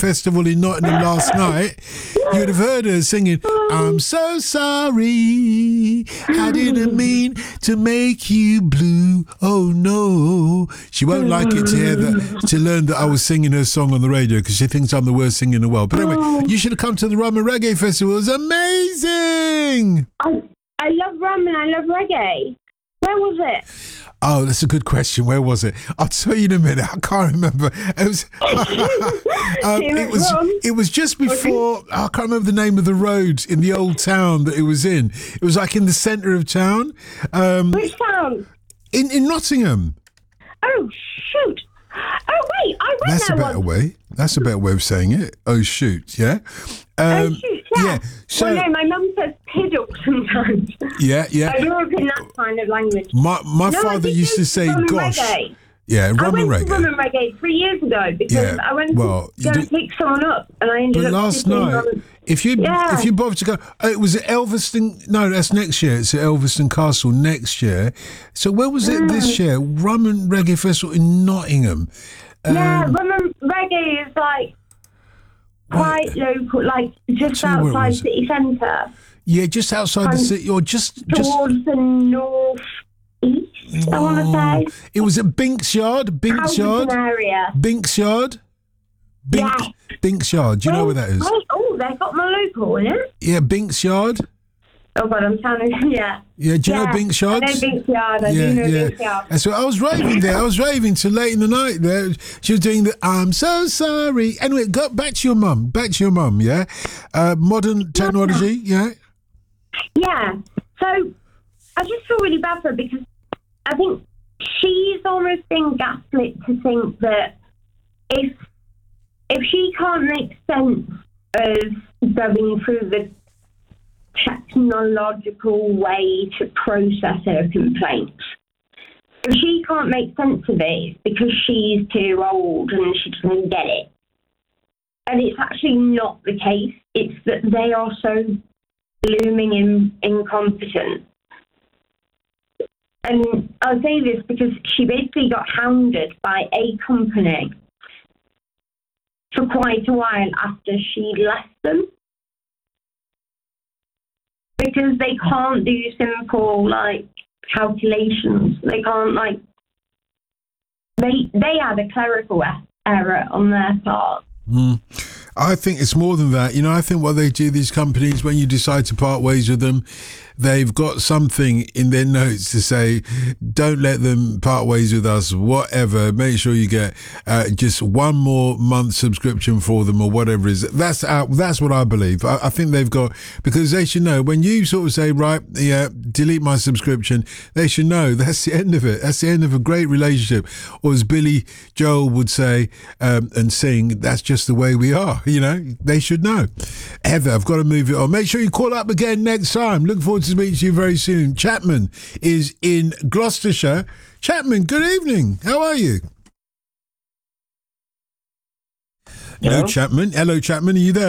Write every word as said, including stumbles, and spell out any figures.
Festival in Nottingham last night, you'd have heard her singing, I'm so sorry, I didn't mean to make you blue, oh no. She won't like it to hear that, to learn that I was singing her song on the radio because she thinks I'm the worst singer in the world. But anyway, you should have come to the Rum and Reggae Festival. It was amazing. I, I love rum and I love reggae. Where was it? Oh, that's a good question. Where was it? I'll tell you in a minute. I can't remember. It was. um, it was. It was just before. I can't remember the name of the road in the old town that it was in. It was like in the centre of town. Um, Which town? In in Nottingham. Oh shoot! Oh wait, I went That's there a better once. way. That's a better way of saying it. Oh shoot! Yeah. Um, oh shoot! Yeah. yeah. So well, no, my mum says piddle sometimes. yeah, yeah. I grew up in that kind of language. My my no, father used to say, rum and "Gosh." reggae. Yeah, rum I and went reggae. to rum and reggae three years ago because Yeah, I went well, to go you and do- pick someone up, and I ended But up last sitting night, on- if you Yeah. if you bother to go, oh, it was at Elveston. No, that's next year. It's at Elveston Castle next year. So where was it this year? Rum and Reggae Festival in Nottingham. Um, yeah, rum and reggae is like quite local, like just Tell you where it outside was. city centre, yeah, just outside the Um, city, or just just. towards the north east. I want to Oh, say it was at Binks Yard. Binks Yard. Houghton area. Binks Yard. Bink, Yeah. Binks Yard. Do you know where that is? Wait, oh, they've got my local in it. Yeah, Binks Yard. Oh God, I'm trying to. Yeah. Yeah, do you yeah. know Binks I Yard? know Binks Yard. I yeah, do know yeah. Binks Yard. That's what I was raving there. I was raving till late in the night there. She was doing the I'm so sorry. Anyway, go back to your mum. Back to your mum, yeah? Uh, modern technology, yeah? Yeah. So I just feel really bad for her because I think she's almost been gaslit to think that if if she can't make sense of going through the technological way to process her complaints, if she can't make sense of it, it's because she's too old and she doesn't get it. And it's actually not the case. It's that they are so blooming in, incompetent. And I'll say this because she basically got hounded by a company for quite a while after she left them. Because they can't do simple, like, calculations. They can't, like... They, they had a clerical error on their part. Mm. I think it's more than that. You know, I think what they do, these companies, when you decide to part ways with them, they've got something in their notes to say, don't let them part ways with us, whatever. Make sure you get uh, just one more month subscription for them or whatever it is. That's uh, that's what I believe. I, I think they've got, because they should know, when you sort of say, right, yeah, delete my subscription, they should know that's the end of it. That's the end of a great relationship. Or as Billy Joel would say um, and sing, that's just the way we are. You know, they should know. Heather, I've got to move it on. Make sure you call up again next time. Look forward to meeting you very soon. Chapman is in Gloucestershire. Chapman, good evening. How are you? Hello, Hello? Chapman. Hello, Chapman. Are you there?